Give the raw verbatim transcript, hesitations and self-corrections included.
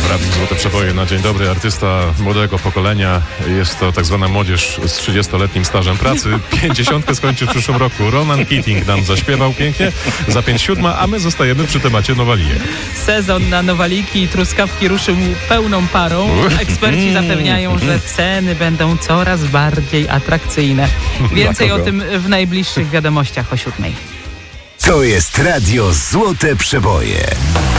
Radio Złote Przeboje na dzień dobry. Artysta młodego pokolenia. Jest to tak zwana młodzież z trzydziestoletnim stażem pracy. Pięćdziesiątkę skończy w przyszłym roku. Ronan Keating nam zaśpiewał pięknie. Za pięć siódma, a my zostajemy przy temacie Nowalijek. Sezon na nowaliki i truskawki ruszył pełną parą. Eksperci zapewniają, że ceny będą coraz bardziej atrakcyjne. Więcej o tym w najbliższych wiadomościach o siódmej. To jest Radio Złote Przeboje.